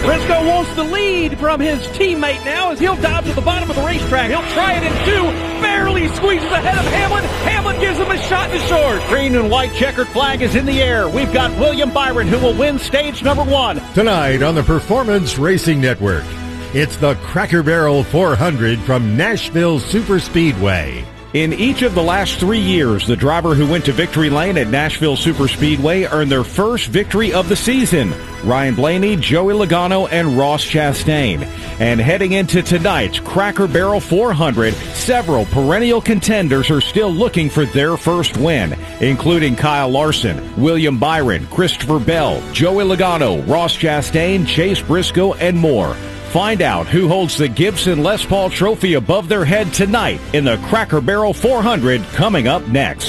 Briscoe wants the lead from his teammate now as he'll dive to the bottom of the racetrack. He'll try it in two, barely squeezes ahead of Hamlin. Hamlin gives him a shot to short. Green and white checkered flag is in the air. We've got William Byron who will win stage number 1. Tonight on the Performance Racing Network, it's the Cracker Barrel 400 from Nashville Superspeedway. In each of the last 3 years, the driver who went to victory lane at Nashville Superspeedway earned their first victory of the season. Ryan Blaney, Joey Logano, and Ross Chastain. And heading into tonight's Cracker Barrel 400, several perennial contenders are still looking for their first win, including Kyle Larson, William Byron, Christopher Bell, Joey Logano, Ross Chastain, Chase Briscoe, and more. Find out who holds the Gibson Les Paul Trophy above their head tonight in the Cracker Barrel 400 coming up next.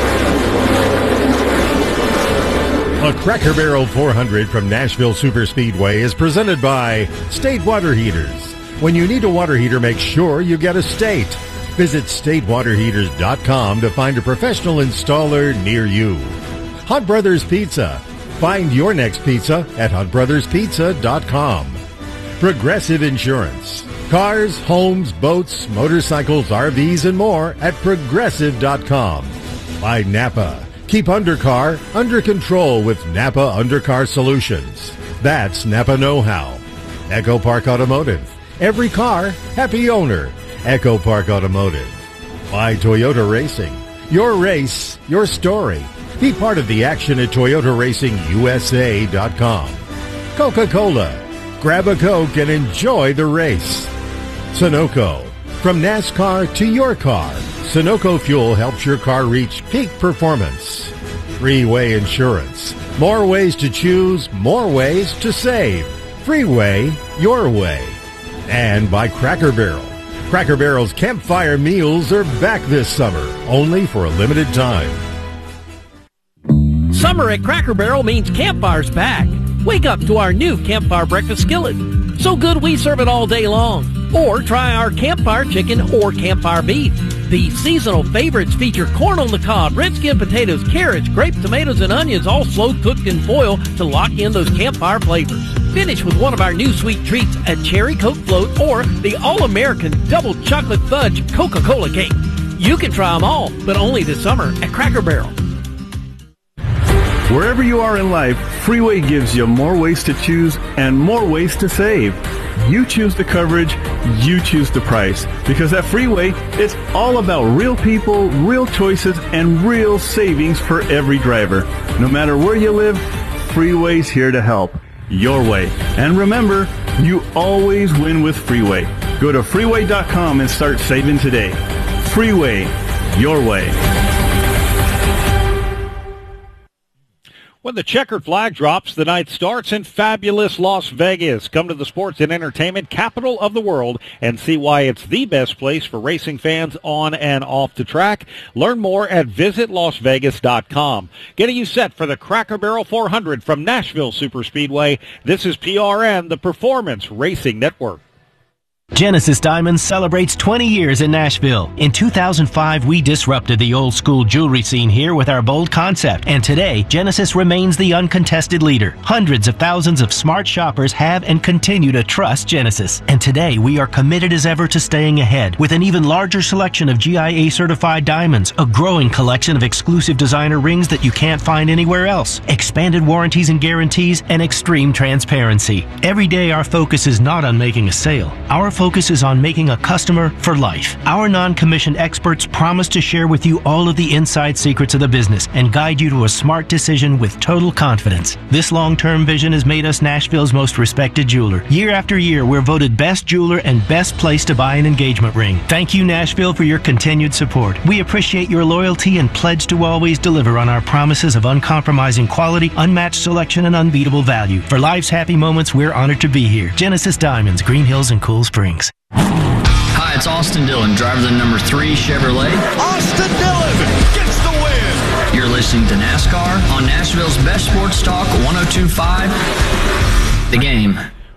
The Cracker Barrel 400 from Nashville Superspeedway is presented by State Water Heaters. When you need a water heater, make sure you get a State. Visit statewaterheaters.com to find a professional installer near you. Hunt Brothers Pizza. Find your next pizza at huntbrotherspizza.com. Progressive Insurance. Cars, homes, boats, motorcycles, RVs, and more at progressive.com. By Napa. Keep undercar under control with Napa Undercar Solutions. That's Napa know-how. Echo Park Automotive. Every car, happy owner. Echo Park Automotive. By Toyota Racing. Your race, your story. Be part of the action at ToyotaRacingUSA.com. Coca-Cola. Grab a Coke and enjoy the race. Sunoco. From NASCAR to your car, Sunoco Fuel helps your car reach peak performance. Freeway Insurance. More ways to choose, more ways to save. Freeway, your way. And by Cracker Barrel. Cracker Barrel's campfire meals are back this summer, only for a limited time. Summer at Cracker Barrel means Campfire's back. Wake up to our new Campfire breakfast skillet. So good we serve it all day long. Or try our Campfire chicken or Campfire beef. These seasonal favorites feature corn on the cob, red skin potatoes, carrots, grape tomatoes, and onions, all slow cooked in foil to lock in those Campfire flavors. Finish with one of our new sweet treats, a cherry Coke float or the all-American double chocolate fudge Coca-Cola cake. You can try them all, but only this summer at Cracker Barrel. Wherever you are in life, Freeway gives you more ways to choose and more ways to save. You choose the coverage, you choose the price. Because at Freeway, it's all about real people, real choices, and real savings for every driver. No matter where you live, Freeway's here to help. Your way. And remember, you always win with Freeway. Go to freeway.com and start saving today. Freeway, your way. When the checkered flag drops, the night starts in fabulous Las Vegas. Come to the sports and entertainment capital of the world and see why it's the best place for racing fans on and off the track. Learn more at visitlasvegas.com. Getting you set for the Cracker Barrel 400 from Nashville Superspeedway. This is PRN, the Performance Racing Network. Genesis Diamonds celebrates 20 years in Nashville. In 2005, we disrupted the old school jewelry scene here with our bold concept. And today, Genesis remains the uncontested leader. Hundreds of thousands of smart shoppers have and continue to trust Genesis. And today, we are committed as ever to staying ahead with an even larger selection of GIA certified diamonds, a growing collection of exclusive designer rings that you can't find anywhere else, expanded warranties and guarantees, and extreme transparency. Every day, our focus is not on making a sale. Our focus is on making a customer for life. Our non-commissioned experts promise to share with you all of the inside secrets of the business and guide you to a smart decision with total confidence. This long-term vision has made us Nashville's most respected jeweler. Year after year, we're voted best jeweler and best place to buy an engagement ring. Thank you, Nashville, for your continued support. We appreciate your loyalty and pledge to always deliver on our promises of uncompromising quality, unmatched selection, and unbeatable value. For life's happy moments, we're honored to be here. Genesis Diamonds, Green Hills and Cool Springs. Hi, it's Austin Dillon, driver of the number 3 Chevrolet. Austin Dillon gets the win. You're listening to NASCAR on Nashville's best sports talk, 102.5 The Game.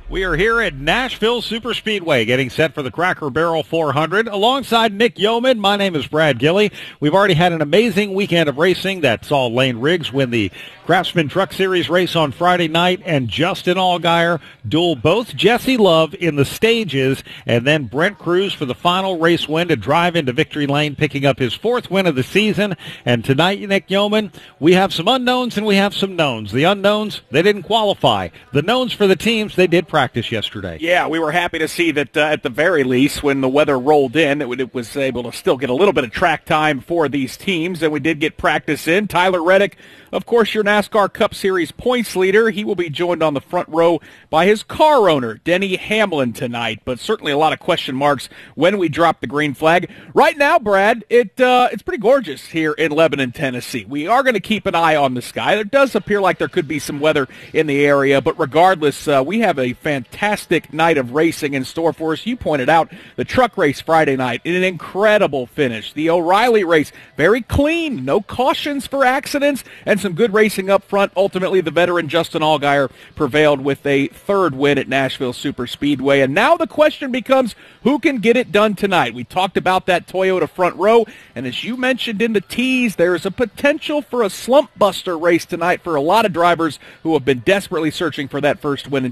We are here at Nashville Superspeedway getting set for the Cracker Barrel 400 alongside Nick Yeoman. My name is Brad Gilley. We've already had an amazing weekend of racing that saw Lane Riggs win the Craftsman Truck Series race on Friday night and Justin Allgaier duel both Jesse Love in the stages, and then Brent Cruz for the final race win to drive into victory lane, picking up his 4th win of the season. And tonight, Nick Yeoman, we have some unknowns and we have some knowns. The unknowns, they didn't qualify. The knowns for the teams, they did practice yesterday. Yeah, we were happy to see that at the very least, when the weather rolled in, it was able to still get a little bit of track time for these teams, and we did get practice in. Tyler Reddick, of course, your NASCAR Cup Series points leader. He will be joined on the front row by his car owner, Denny Hamlin, tonight, but certainly a lot of question marks when we drop the green flag. Right now, Brad, it's pretty gorgeous here in Lebanon, Tennessee. We are going to keep an eye on the sky. There does appear like there could be some weather in the area, but regardless, we have a fantastic night of racing in store for us. You pointed out the truck race Friday night, an incredible finish. The O'Reilly race, very clean, no cautions for accidents, and some good racing up front. Ultimately, the veteran Justin Allgaier prevailed with a 3rd win at Nashville Superspeedway. And now the question becomes, who can get it done tonight? We talked about that Toyota front row, and as you mentioned in the tease, there is a potential for a slump buster race tonight for a lot of drivers who have been desperately searching for that first win in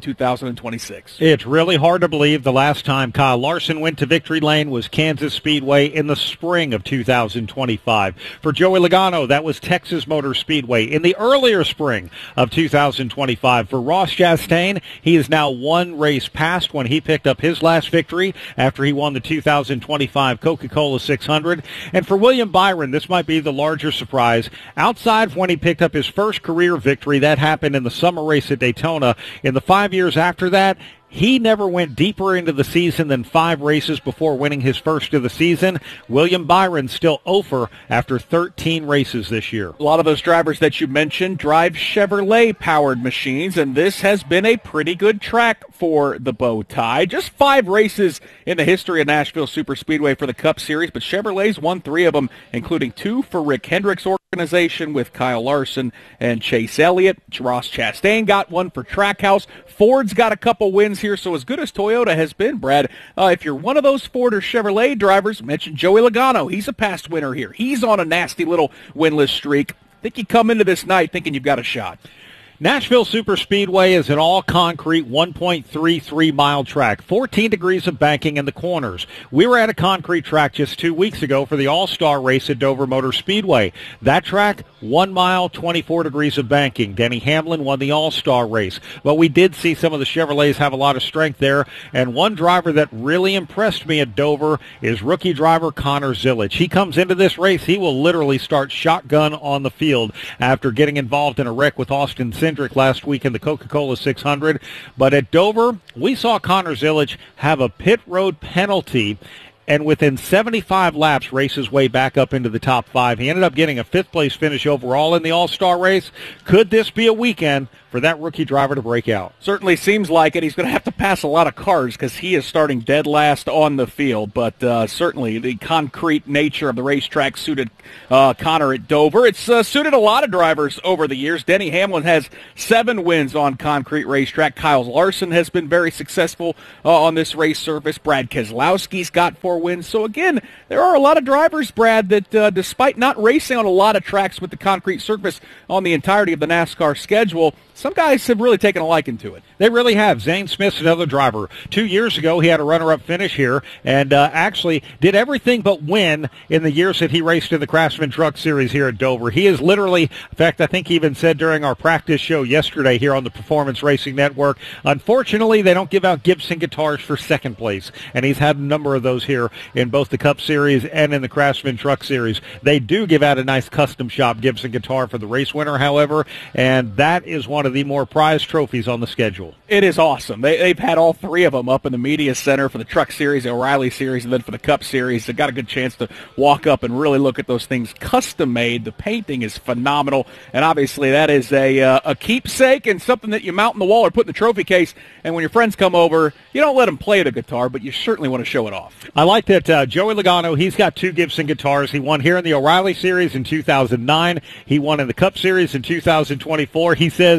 2026. It's really hard to believe the last time Kyle Larson went to victory lane was Kansas Speedway in the spring of 2025. For Joey Logano, that was Texas Motor Speedway in the earlier spring of 2025. For Ross Chastain, he is now 1 race past when he picked up his last victory after he won the 2025 Coca-Cola 600. And for William Byron, this might be the larger surprise. Outside of when he picked up his first career victory, that happened in the summer race at Daytona. In the 5 years after that, he never went deeper into the season than 5 races before winning his first of the season. William Byron still 0 after 13 races this year. A lot of those drivers that you mentioned drive Chevrolet-powered machines, and this has been a pretty good track for the bow tie. Just 5 races in the history of Nashville Superspeedway for the Cup Series, but Chevrolet's won 3 of them, including 2 for Rick Hendrick's organization with Kyle Larson and Chase Elliott. Ross Chastain got 1 for Trackhouse. Ford's got a couple wins here, so as good as Toyota has been, Brad, if you're one of those Ford or Chevrolet drivers, mention Joey Logano. He's a past winner here. He's on a nasty little winless streak. I think you come into this night thinking you've got a shot. Nashville Superspeedway is an all-concrete 1.33-mile track, 14 degrees of banking in the corners. We were at a concrete track just 2 weeks ago for the All-Star race at Dover Motor Speedway. That track, 1 mile, 24 degrees of banking. Denny Hamlin won the All-Star race. But we did see some of the Chevrolets have a lot of strength there, and one driver that really impressed me at Dover is rookie driver Connor Zilic. He comes into this race, he will literally start shotgun on the field after getting involved in a wreck with Austin Cindric last week in the Coca-Cola 600. But at Dover, we saw Connor Zilic have a pit road penalty, and within 75 laps, race his way back up into the top 5. He ended up getting a 5th-place finish overall in the All-Star race. Could this be a weekend for that rookie driver to break out? Certainly seems like it. He's going to have to pass a lot of cars because he is starting dead last on the field. But certainly the concrete nature of the racetrack suited Connor at Dover. It's suited a lot of drivers over the years. Denny Hamlin has 7 wins on concrete racetrack. Kyle Larson has been very successful on this race surface. Brad Keselowski's got 4 wins. So again, there are a lot of drivers, Brad, that despite not racing on a lot of tracks with the concrete surface on the entirety of the NASCAR schedule, some guys have really taken a liking to it. They really have. Zane Smith's another driver. 2 years ago, he had a runner-up finish here and actually did everything but win in the years that he raced in the Craftsman Truck Series here at Dover. He is literally, in fact, I think he even said during our practice show yesterday here on the Performance Racing Network, unfortunately, they don't give out Gibson guitars for 2nd place, and he's had a number of those here in both the Cup Series and in the Craftsman Truck Series. They do give out a nice custom shop Gibson guitar for the race winner, however, and that is one of the more prized trophies on the schedule. It is awesome. They've had all 3 of them up in the media center for the Truck Series, the O'Reilly Series, and then for the Cup Series. They've got a good chance to walk up and really look at those things custom made. The painting is phenomenal, and obviously that is a keepsake and something that you mount on the wall or put in the trophy case, and when your friends come over, you don't let them play the guitar, but you certainly want to show it off. I like that Joey Logano, he's got 2 Gibson guitars. He won here in the O'Reilly Series in 2009. He won in the Cup Series in 2024. He says,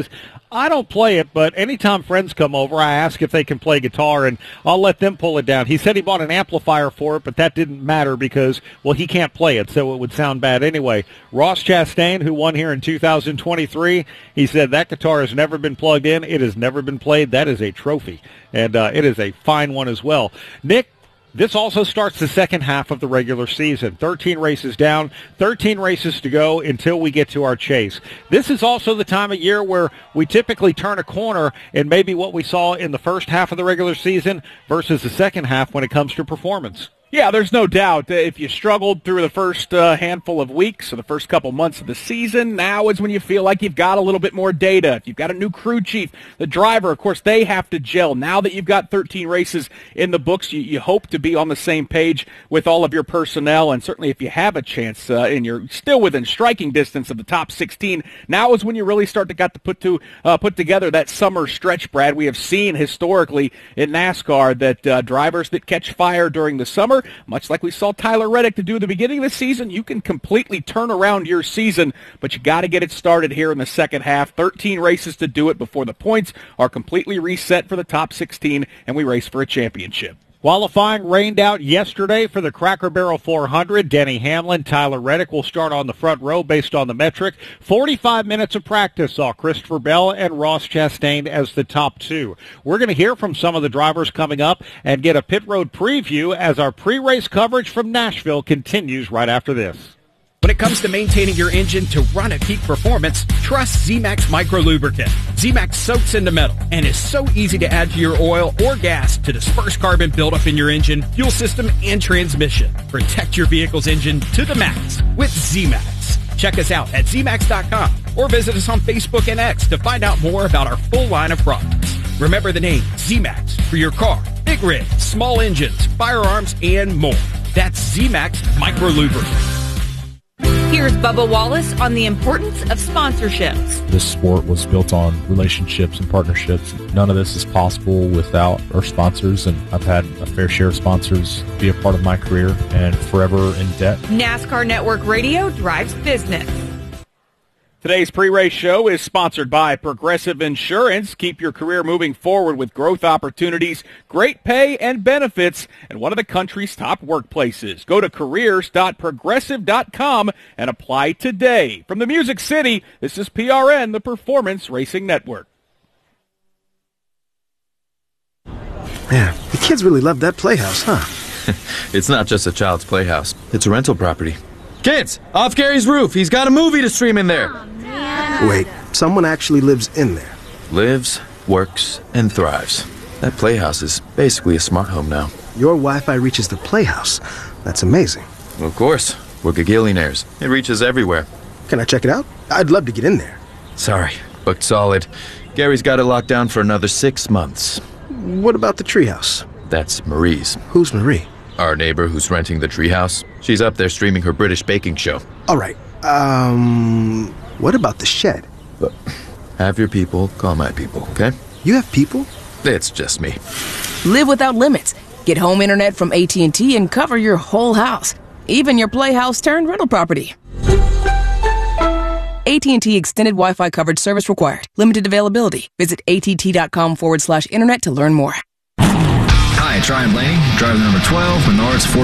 I don't play it, but anytime friends come over, I ask if they can play guitar, and I'll let them pull it down. He said he bought an amplifier for it, but that didn't matter because, well, he can't play it, so it would sound bad anyway. Ross Chastain, who won here in 2023, he said that guitar has never been plugged in. It has never been played. That is a trophy, and it is a fine one as well. Nick, this also starts the second half of the regular season. 13 races down, 13 races to go until we get to our chase. This is also the time of year where we typically turn a corner in maybe what we saw in the first half of the regular season versus the second half when it comes to performance. Yeah, there's no doubt. If you struggled through the first handful of weeks or the first couple months of the season, now is when you feel like you've got a little bit more data. If you've got a new crew chief, the driver, of course, they have to gel. Now that you've got 13 races in the books, you hope to be on the same page with all of your personnel. And certainly if you have a chance and you're still within striking distance of the top 16, now is when you really start to put together that summer stretch, Brad. We have seen historically in NASCAR that drivers that catch fire during the summer, much like we saw Tyler Reddick to do at the beginning of the season, you can completely turn around your season, but you got to get it started here in the second half. 13 races to do it before the points are completely reset for the top 16, and we race for a championship. Qualifying rained out yesterday for the Cracker Barrel 400. Denny Hamlin, Tyler Reddick will start on the front row based on the metric. 45 minutes of practice saw Christopher Bell and Ross Chastain as the top two. We're going to hear from some of the drivers coming up and get a pit road preview as our pre-race coverage from Nashville continues right after this. When it comes to maintaining your engine to run at peak performance, trust Z-Max Micro Lubricant. Z-Max soaks into metal and is so easy to add to your oil or gas to disperse carbon buildup in your engine, fuel system, and transmission. Protect your vehicle's engine to the max with Z-Max. Check us out at zmax.com or visit us on Facebook and X to find out more about our full line of products. Remember the name Z-Max for your car, big rig, small engines, firearms, and more. That's Z-Max Micro Lubricant. Here's Bubba Wallace on the importance of sponsorships. This sport was built on relationships and partnerships. None of this is possible without our sponsors, and I've had a fair share of sponsors be a part of my career and forever in debt. NASCAR Network Radio drives business. Today's pre-race show is sponsored by Progressive Insurance. Keep your career moving forward with growth opportunities, great pay, and benefits at one of the country's top workplaces. Go to careers.progressive.com and apply today. From the Music City, this is PRN, the Performance Racing Network. Man, the kids really love that playhouse, huh? It's not just a child's playhouse. It's a rental property. Kids, off Gary's roof. He's got a movie to stream in there. Wait, someone actually lives in there? Lives, works, and thrives. That playhouse is basically a smart home now. Your Wi-Fi reaches the playhouse. That's amazing. Of course. We're gagillionaires. It reaches everywhere. Can I check it out? I'd love to get in there. Sorry, booked solid. Gary's got it locked down for another 6 months. What about the treehouse? That's Marie's. Who's Marie? Our neighbor who's renting the treehouse. She's up there streaming her British baking show. All right. What about the shed? But have your people call my people, okay? You have people? It's just me. Live without limits. Get home internet from AT&T and cover your whole house. Even your playhouse turned rental property. AT&T Extended Wi-Fi coverage service required. Limited availability. Visit att.com/internet to learn more. Hi, it's Ryan Blaney, driver number 12, Menards